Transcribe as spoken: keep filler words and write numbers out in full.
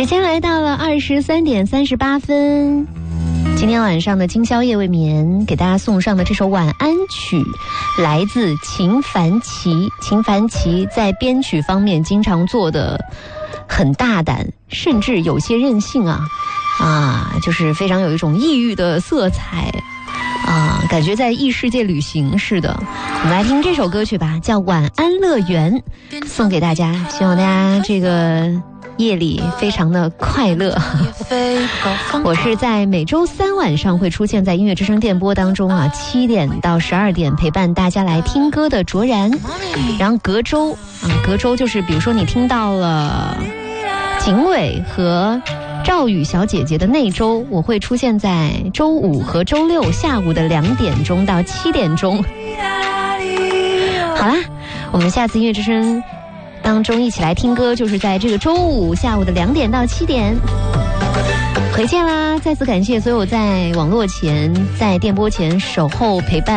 时间来到了二十三点三十八分，今天晚上的今宵夜未眠给大家送上的这首晚安曲来自秦凡奇。秦凡奇在编曲方面经常做的很大胆，甚至有些任性啊啊，就是非常有一种异域的色彩啊，感觉在异世界旅行似的。我们来听这首歌曲吧，叫《晚安乐园》，送给大家，希望大家这个夜里非常的快乐。我是在每周三晚上会出现在音乐之声电波当中啊，七点到十二点陪伴大家来听歌的卓然。然后隔周啊，隔周就是比如说你听到了景伟和赵宇小姐姐的那周，我会出现在周五和周六下午的两点钟到七点钟。好啦，我们下次音乐之声当中一起来听歌，就是在这个周五下午的两点到七点，回见啦！再次感谢所有在网络前、在电波前守候陪伴